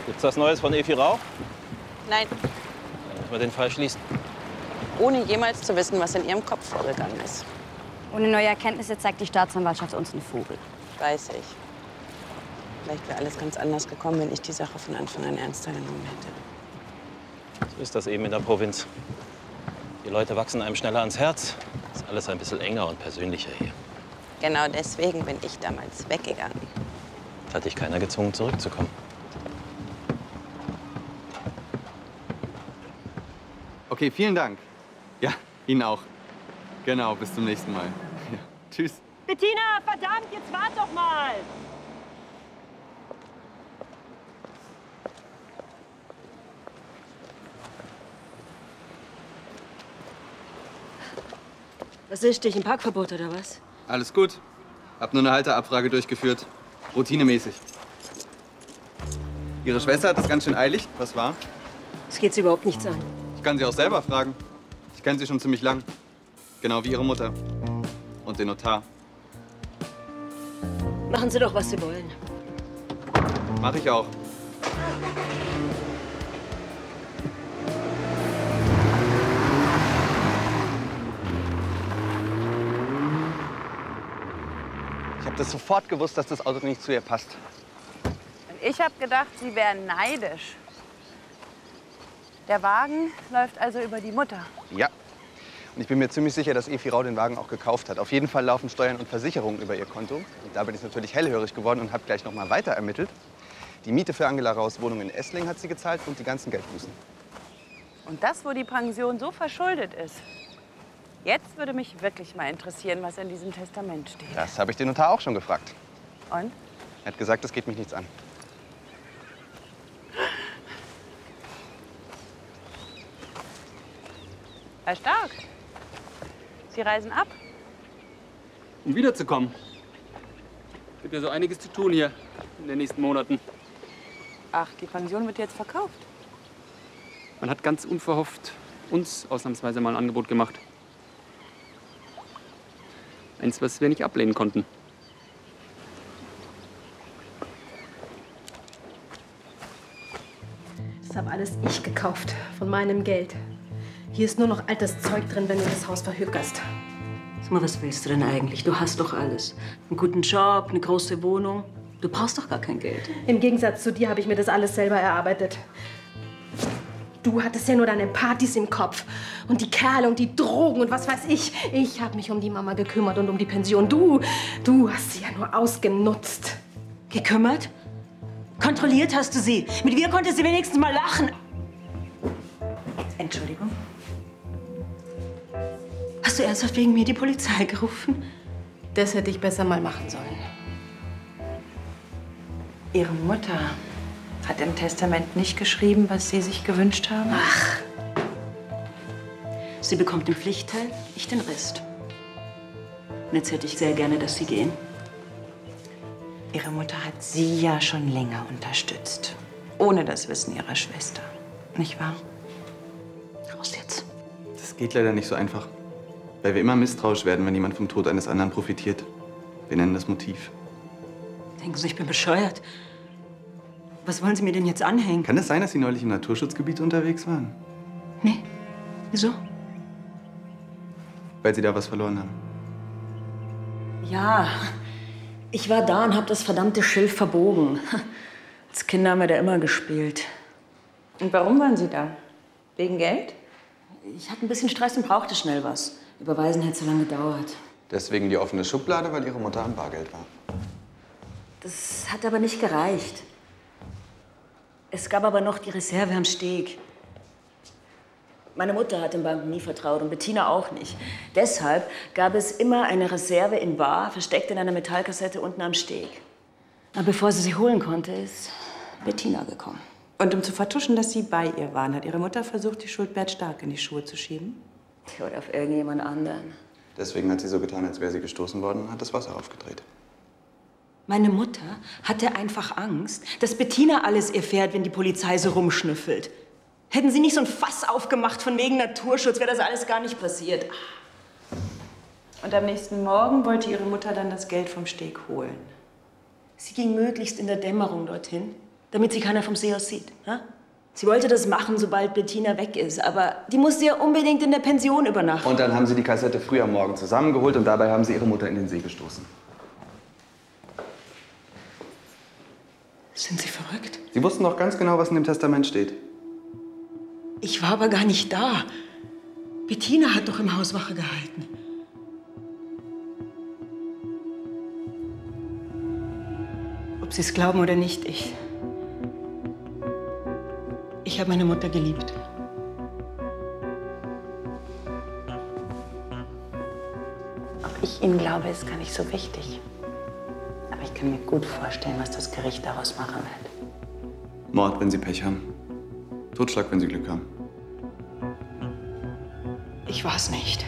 Gibt's was Neues von Efi Rauch? Nein, Dann müssen wir den Fall schließen. ohne jemals zu wissen, was in ihrem Kopf vorgegangen ist. Ohne neue Erkenntnisse zeigt die Staatsanwaltschaft uns einen Vogel. Weiß ich. Vielleicht wäre alles ganz anders gekommen, wenn ich die Sache von Anfang an ernster genommen hätte. So ist das eben in der Provinz. Die Leute wachsen einem schneller ans Herz. Ist alles ein bisschen enger und persönlicher hier. Genau deswegen bin ich damals weggegangen. Da hat dich keiner gezwungen, zurückzukommen. Okay, vielen Dank. Ja, Ihnen auch. Genau, bis zum nächsten Mal. Ja, tschüss. Bettina, verdammt, jetzt wart doch mal! Was ist dich? Ein Parkverbot oder was? Alles gut. Hab nur eine Halterabfrage durchgeführt. Routinemäßig. Ihre Schwester hat es ganz schön eilig. Was war? Es geht sie überhaupt nichts an. Ich kann sie auch selber fragen. Ich kenne sie schon ziemlich lang. Genau wie ihre Mutter. Und den Notar. Machen Sie doch, was Sie wollen. Mach ich auch. Ich habe das sofort gewusst, dass das Auto nicht zu ihr passt. Und ich habe gedacht, sie wäre neidisch. Der Wagen läuft also über die Mutter. Ja. Und ich bin mir ziemlich sicher, dass Efi Rau den Wagen auch gekauft hat. Auf jeden Fall laufen Steuern und Versicherungen über ihr Konto. Und da bin ich natürlich hellhörig geworden und habe gleich noch mal weiter ermittelt. Die Miete für Angela Raus Wohnung in Essling hat sie gezahlt und die ganzen Geldbußen. Und das, wo die Pension so verschuldet ist. Jetzt würde mich wirklich mal interessieren, was in diesem Testament steht. Das habe ich den Notar auch schon gefragt. Und? Er hat gesagt, das geht mich nichts an. Herr Stark, Sie reisen ab? Um wiederzukommen. Gibt ja so einiges zu tun hier in den nächsten Monaten. Ach, die Pension wird jetzt verkauft. Man hat ganz unverhofft uns ausnahmsweise mal ein Angebot gemacht. Eins, was wir nicht ablehnen konnten. Das habe alles ich gekauft, von meinem Geld. Hier ist nur noch altes Zeug drin, wenn du das Haus verhökerst. Sag mal, was willst du denn eigentlich? Du hast doch alles. Einen guten Job, eine große Wohnung. Du brauchst doch gar kein Geld. Im Gegensatz zu dir habe ich mir das alles selber erarbeitet. Du hattest ja nur deine Partys im Kopf und die Kerle und die Drogen und was weiß ich. Ich habe mich um die Mama gekümmert und um die Pension. Du hast sie ja nur ausgenutzt. Gekümmert? Kontrolliert hast du sie. Mit mir konnte sie wenigstens mal lachen. Entschuldigung. Hast du ernsthaft wegen mir die Polizei gerufen? Das hätte ich besser mal machen sollen. Ihre Mutter hat im Testament nicht geschrieben, was Sie sich gewünscht haben? Ach. Sie bekommt den Pflichtteil, ich den Rest. Und jetzt hätte ich sehr gerne, dass Sie gehen. Ihre Mutter hat Sie ja schon länger unterstützt. Ohne das Wissen Ihrer Schwester. Nicht wahr? Raus jetzt. Das geht leider nicht so einfach. Weil wir immer misstrauisch werden, wenn jemand vom Tod eines anderen profitiert. Wir nennen das Motiv. Denken Sie, ich bin bescheuert? Was wollen Sie mir denn jetzt anhängen? Kann es sein, dass Sie neulich im Naturschutzgebiet unterwegs waren? Nee. Wieso? Weil Sie da was verloren haben. Ja, ich war da und habe das verdammte Schilf verbogen. Als Kinder haben wir da immer gespielt. Und warum waren Sie da? Wegen Geld? Ich hatte ein bisschen Stress und brauchte schnell was. Überweisen hätte so lange gedauert. Deswegen die offene Schublade, weil Ihre Mutter am Bargeld war. Das hat aber nicht gereicht. Es gab aber noch die Reserve am Steg. Meine Mutter hat den Banken nie vertraut und Bettina auch nicht. Deshalb gab es immer eine Reserve in bar, versteckt in einer Metallkassette unten am Steg. Aber bevor sie holen konnte, ist Bettina gekommen. Und um zu vertuschen, dass Sie bei ihr waren, hat Ihre Mutter versucht, die Schuld Bert Stark in die Schuhe zu schieben? Oder auf irgendjemand anderen. Deswegen hat sie so getan, als wäre sie gestoßen worden und hat das Wasser aufgedreht. Meine Mutter hatte einfach Angst, dass Bettina alles erfährt, wenn die Polizei so rumschnüffelt. Hätten sie nicht so ein Fass aufgemacht von wegen Naturschutz, wäre das alles gar nicht passiert. Und am nächsten Morgen wollte Ihre Mutter dann das Geld vom Steg holen. Sie ging möglichst in der Dämmerung dorthin, damit sie keiner vom See aus sieht. Ja? Sie wollte das machen, sobald Bettina weg ist, aber die musste ja unbedingt in der Pension übernachten. Und dann haben sie die Kassette früh am Morgen zusammengeholt und dabei haben sie ihre Mutter in den See gestoßen. Sind Sie verrückt? Sie wussten doch ganz genau, was in dem Testament steht. Ich war aber gar nicht da. Bettina hat doch im Haus Wache gehalten. Ob Sie es glauben oder nicht, ich habe meine Mutter geliebt. Ob ich Ihnen glaube, ist gar nicht so wichtig. Aber ich kann mir gut vorstellen, was das Gericht daraus machen wird. Mord, wenn Sie Pech haben. Totschlag, wenn Sie Glück haben. Ich war es nicht.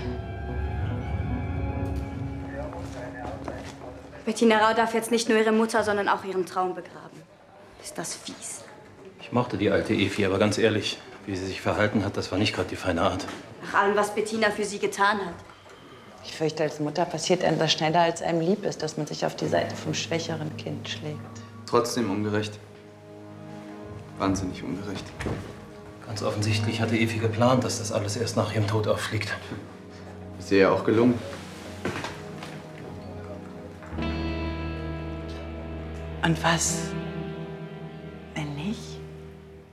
Bettina Rau darf jetzt nicht nur ihre Mutter, sondern auch ihren Traum begraben. Ist das fies? Ich mochte die alte Evi, aber ganz ehrlich, wie sie sich verhalten hat, das war nicht gerade die feine Art. Nach allem, was Bettina für sie getan hat. Ich fürchte, als Mutter passiert einem das schneller, als einem lieb ist, dass man sich auf die Seite vom schwächeren Kind schlägt. Trotzdem ungerecht. Wahnsinnig ungerecht. Ganz offensichtlich hatte Evi geplant, dass das alles erst nach ihrem Tod auffliegt. Ist ihr ja auch gelungen. Und was